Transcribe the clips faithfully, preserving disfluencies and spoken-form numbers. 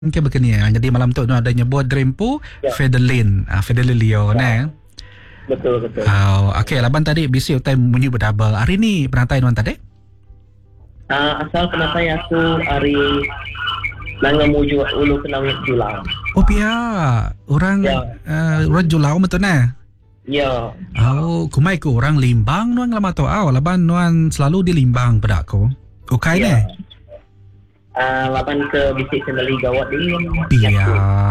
ke begini ya. Jadi malam tu ada nyebut Dreampo, Ya. Fedelin, ah Fedelin Leo Ya. ne. Betul, betul. Oh, okey laban tadi bisi utai bunyi berdouble. Hari ni berantai nuan tadi? Uh, asal penatai aku hari nanga muju ulu kenawit julang. Oh pia, orang Ya. uh, orang Julau betul ne. Ya. Oh, kumai ku orang Limbang nuan lama tu. Oh, laban nuan selalu di Limbang pada aku. Ukai ne. Ya. Uh, laban ke bisik sendali gawat ni. Pia.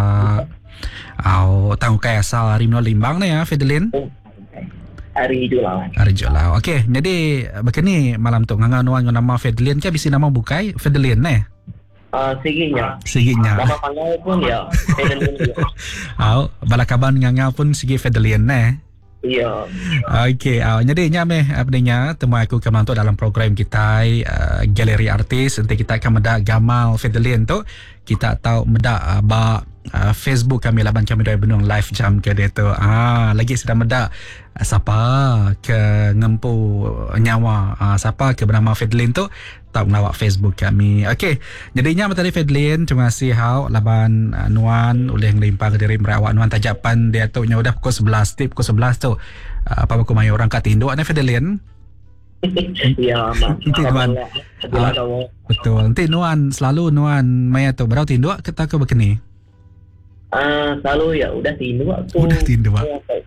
Oh, tahu kai asal hari nuan Limbang ne ya, Fedelin. Hari julang. Hari Julau. Okey, jadi begini malam tu nganga nuan dengan nama Fedelin ke bisi nama bukai Fedelin ne. Uh, Siginya. Siginya. Nama panggil pun ya. Fedelin dia. Oh, balakaban nganga pun sigi Fedelin ne. Ya. Okey, uh, jadi nya meh abdinya temu aku ke mantu dalam program kita uh, galeri artis. Nanti kita akan meda gamal Fedelin tu. Kita tahu meda uh, ba uh, Facebook kami laban kami doi benung live jam ke dia tu. Ah, lagi sedang meda uh, siapa ke ngempu nyawa uh, siapa ke bernama Fedelin tu tak melawak Facebook kami. Okey, jadinya tadi Fedelin terima kasih hau laban uh, nuan oleh ngelimpah ke diri merawak nuan tajapan dia tu nya udah pukul sebelas tip pukul sebelas tu. Uh, apa aku mayu orang kat tinduk ni Fedelin. Ya, mak. Nanti nuan Bila kamu. betul. Nanti nuan selalu nuan maya tu berau tinduk kita ke begini. Ah, selalu ya udah tindu aku. Udah tinduk.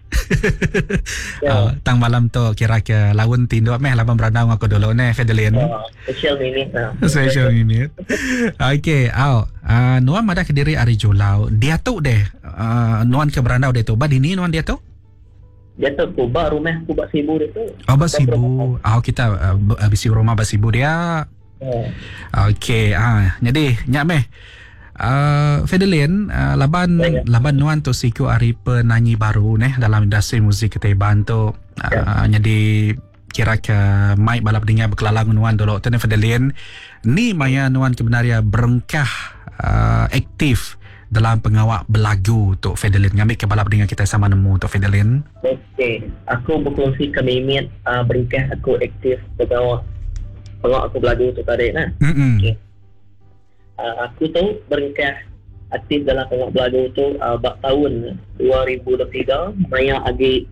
Ya. Uh, tang malam tu kira ke lawan tinduk meh laban berandau aku dulu ni Fedelin. Uh, special minute lah. Special minute. Okey, au. Uh, nuan madah ke diri hari Julau. Dia tu deh. Uh, nuan ke berandau dia tu. Bad ini nuan dia tu? Dia tu kubah rumah kubah sibu dia tu. Oh, basibu. Ah, oh, kita uh, bisi rumah basibu dia. Oh. Okey, ah, jadi nyak meh. Uh, Fedelin, uh, laban Ya, ya. laban nuan tu siku hari penyanyi baru neh dalam industri muzik kita bantu. Uh, Ya. Jadi kira ke mic balap dengan berkelalang nuan dulu tu ni Fedelin. Ni maya nuan kebenaria berengkah uh, aktif dalam pengawak belagu tu Fedelin. Ngambil ke balap dengan kita sama nemu tu Fedelin. Okey, aku berkongsi kemimit uh, beringkah aku aktif pegawai pengawak aku belagu tu tadi nah. Hmm. Okey. Uh, aku tu beringkah aktif dalam pengawak belagu tu uh, bak tahun dua ribu dua puluh tiga maya agi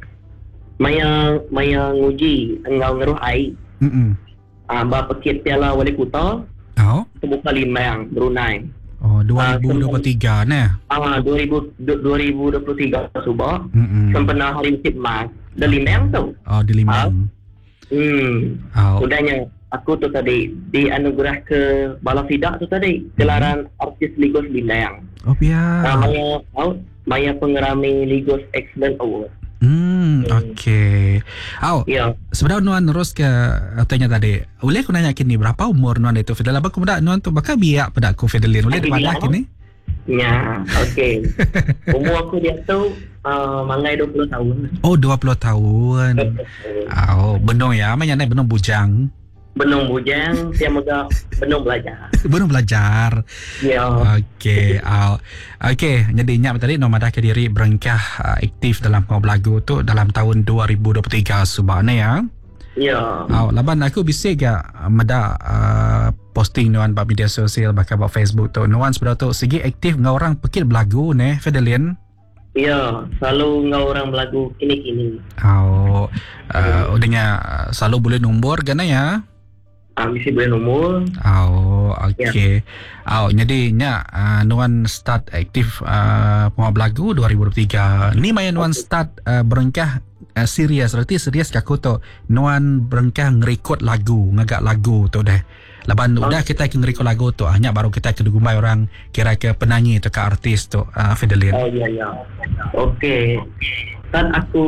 maya maya nguji engau ngeruh ai Hmm. uh, bak pekit piala wali kota Oh. tu buka Limbang Brunei. Oh, dua ribu dua puluh tiga ni. Ah, dua ribu dua ribu dua puluh tiga subah Hmm. sempena hari Masjid Mas di Limbang tu. Oh, di Limbang. Hmm. Oh. Udahnya aku tu tadi dianugerah ke Bala Fidak tu tadi gelaran artis Ligos Limbang. Oh, biar. Ah, Maya out Maya pengerami Ligos Excellent Award. Hmm, okey. Au, Ya. sebenarnya nuan terus ke tanya tadi. Boleh aku nanya kini berapa umur nuan itu Fidel? Apa kemudian nuan tu bakal biak pada aku Fidelin? Boleh Biak, daripada no? kini? Ya, okey. Umur aku dia tu uh, mangai dua puluh tahun. Oh, dua puluh tahun. Oh, benung ya. Mana ni benung bujang. Benung bujang, dia moga benung belajar. Benung belajar. Ya. Okey, au. Okey, jadi nyak tadi nomada ke diri berengkah uh, aktif dalam kau belagu tu dalam tahun dua ribu dua puluh tiga subhana ya. Ya. Oh, laban aku bisik gak meda uh, posting nuan bab media sosial bahkan bab Facebook tu. Nuan sebenarnya tu segi aktif ngau orang pekit belagu ne Fedelin. Ya, selalu ngau orang belagu kini-kini. Oh, uh, udahnya uh, selalu boleh nombor gana ya. Ah, mesti boleh nomor. Oh, okey. Oh, jadi nya uh, nuan start aktif uh, pengawa belagu dua ribu dua puluh tiga. Ni maya nuan start uh, berengkah uh, serius. Berarti serius ke aku tu. Nuan berengkah ngerekod lagu, ngagak lagu tu deh. Laban Oh. udah kita ke ngerekod lagu tu, hanya baru kita ke dugumai orang kira ke penyanyi tu ke artis tu uh, Fedelin. Oh, ya, ya. Okey. Kan aku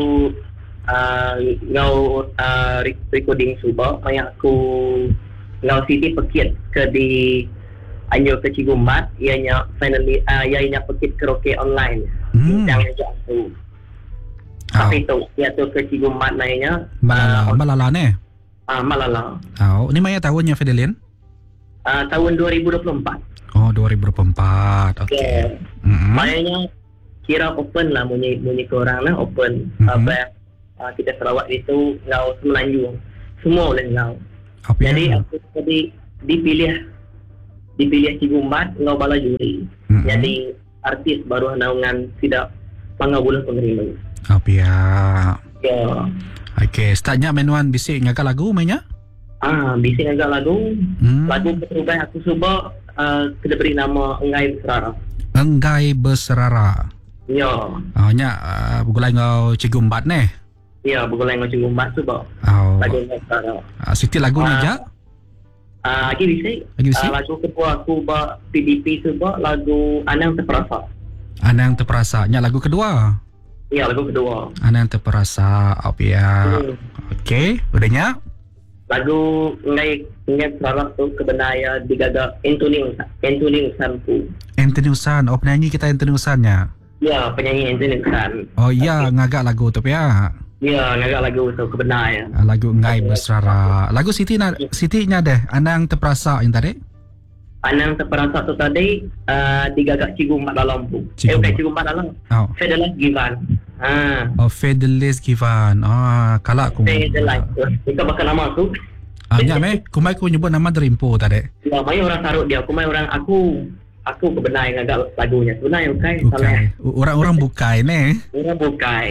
uh, ngau uh, recording subah, maya aku ngau Siti Pekit ke di Anjo ke Cigumat, ianya finally uh, ianya Pekit karaoke online. Hmm. Yang je aku. Tapi tu, dia tu ke Cigumat naiknya. Malala, uh, Malala ne. Ah, Malala. Oh, ni maya tahunnya Fedelin? Uh, tahun dua ribu dua puluh empat. Oh, dua ribu dua puluh empat. Okey. Yeah. Mm-hmm. Maknanya kira open lah bunyi bunyi ke orang lah open. Mhm. Apa uh, kita Sarawak itu ngau Semenanjung. Semua boleh ngau. Apa Jadi ya? aku tadi dipilih dipilih Cikgu Mat ngau bala juri. Mm-mm. Jadi artis baru naungan tidak pangau bulan penerima. Oh ya. Ya. Okey, startnya menuan bisik ngagak lagu mainnya? Ah, bisik agak lagu. Hmm. Lagu terbaik aku cuba uh, kena beri nama Engai Berserara. Enggai Berserara. Ya. Oh nya uh, begulai ngau Cikgu Mat ni. Ya, bergolong dengan Cikgu Mat cuba. Oh. Lagu Engai Berserara. Uh, Siti lagunya Ah. je? Ah, lagi bisik. Lagi bisik? Ah, lagu kedua aku buat P D P cuba lagu Anang Terperasa. Anang Terperasa. Nya lagu kedua. Ya, lagu kedua. Anang Terperasa. Oh ya. Hmm. Okey, udahnya? Lagu Engai Engai Berserara tu kebenaya digagak Anthony Anthony Usanku. Anthony Usan. Oh penyanyi kita Anthony Usannya. Ya, penyanyi Anthony Usan. Oh ya, ngagak lagu tu ya. Ya, ngagak lagu tu kebenaya. Uh, lagu Enggai Berserara. Lagu Siti na Siti nya deh. Anang Terperasa yang tadi. Anang Terperasa tu tadi uh, digagak Cikgu Mat dalam tu. Cikgu Eh, bukan Mat. Cikgu Mat dalam. Oh. Fedelas Givan. Ha. Oh, Fedelis Givan. Ah, kalak aku. Fedelas. Itu bakal nama aku. Ah, nya meh, kumai aku nyebut nama Derimpo tadi. Ya, mai orang taruh dia. Aku mai orang aku. Aku kebenar yang agak lagunya. Sebenarnya bukan. Salah. Bukai. Orang-orang bukai ni. Orang bukan.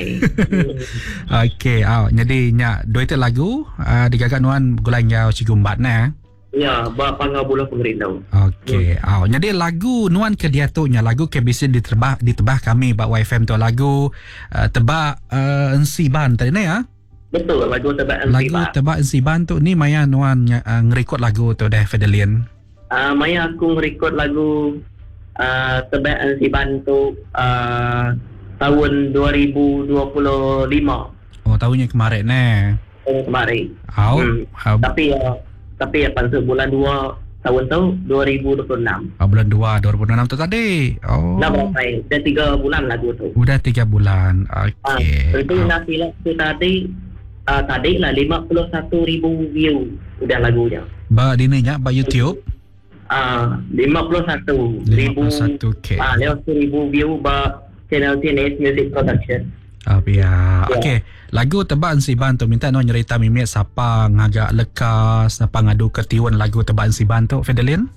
Okey, ah, jadi nya dua itu lagu uh, digagak nuan gulang yau Cikgu Mat ni. Ya, buat pangau bulan pemerintah. Okey, ah, jadi lagu nuan ke dia tu nya lagu ke bisa ditebah ditebah kami bak Y F M tu lagu uh, tebak uh, Ensiban tadi ni ya. Betul, lagu tebak Lagu Ansibat. tebak Ensiban tu ni maya nuan uh, ngerekod lagu tu deh Fedelian. Uh, Maya aku merekod lagu uh, tebak Ansiban tu uh, tahun dua ribu dua puluh lima. Oh, tahunnya kemarin ni. Tahun kemarin. Oh, Hmm. ah, Tapi ya, tapi ya pada bulan dua tahun tu dua ribu dua puluh enam. ah, bulan dua dua ribu enam tu tadi. Oh. Dah berapa? Dah tiga bulan lagu tu. Udah tiga bulan. Ah, Okey. Tentu Ah. nak filem tu tadi uh, tadi lah lima puluh satu ribu view udah lagunya. Ba dininya ba YouTube Ah, lima puluh satu ribu. lima puluh satu K. Ah, lima puluh ribu view ba channel T N S Music Production. Ah, ya. Ya. Okey. Lagu tebak Ensiban tu minta no nyerita mimik siapa ngagak lekas napa ngadu ketiwan lagu tebak Ensiban tu Fedelin?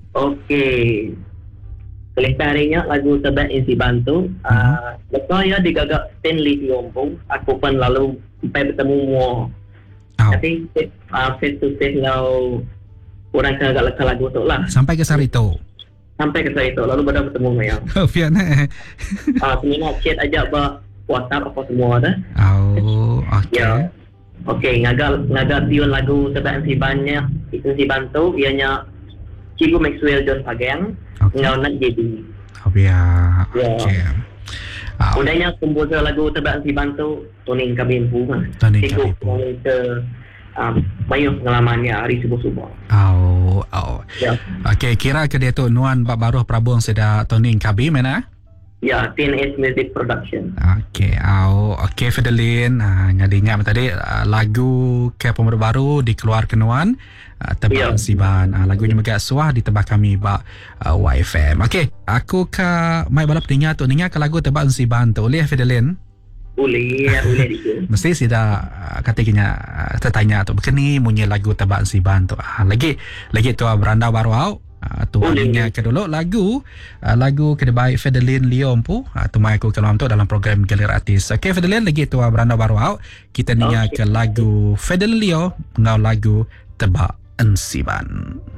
Okey. Kelihatan harinya lagu tebak isi bantu. Mhm. Uh, lepas ya digagak Stanley Tiongkok. Aku pun lalu sampai bertemu mu. Oh. Tapi uh, face to face ngau orang kagak lekas lagu tu lah. Sampai ke Sarito. Sampai ke saya tu lalu baru bertemu mu yang. Oh, pian eh. Ah, uh, semua chat aja ba WhatsApp apa semua dah. Oh, okey. Ya. Okey, ngagak ngagak tiun lagu tebak isi bannya. Isi bantu ianya Cikgu Maxwell John Pageng. Okey. Ngau nak jadi. Oh, ya. Ya. Okey. Ah, Udahnya komposer lagu tebak si bantu Tony Kabimpu kan. Tony Cikgu Kabimpu. kita um, banyak pengalamannya hari subuh-subuh. Oh, oh. Ya. Okey, kira ke dia tu nuan bak baru prabung seda Tony Kabi mana? Ya, T N S Music Production. Okey, au, okey Fedelin, ah nyadinya tadi ah, lagu ke pemuda baru dikeluarkan nuan ah, tebak Ya. Ensiban. Ah, lagunya juga suah ditebak kami ba ah, Y F M. Okey, aku ke mai balap tinggal tu ninga ke lagu tebak Ensiban tu oleh Fedelin. Boleh, ya, boleh dikit. Mesti sida ah, katiknya ah, tertanya tu bekeni munyi lagu tebak Ensiban tu. Ah, lagi lagi tu ah, beranda baru au. Uh, tu Boleh. hanya ke dulu lagu uh, lagu kedai Fedelin Leon pu uh, tu mai aku kelam tu dalam program Galeri Artis. Okey Fedelin lagi tu uh, beranda baru out. Kita niya Okey. ke lagu Fedelin Leo ngau lagu Tebak Ensiban.